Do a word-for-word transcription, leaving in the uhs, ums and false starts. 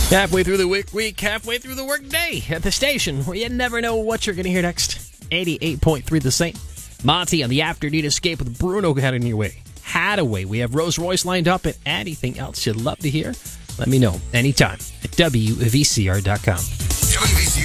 Halfway through the week, week, halfway through the work day at the station where you never know what you're going to hear next. eighty-eight point three The Saint. Monty on the afternoon escape with Bruno heading your way. Hadaway. We have Rose Royce lined up, and anything else you'd love to hear, let me know anytime at W V C R dot com. W V C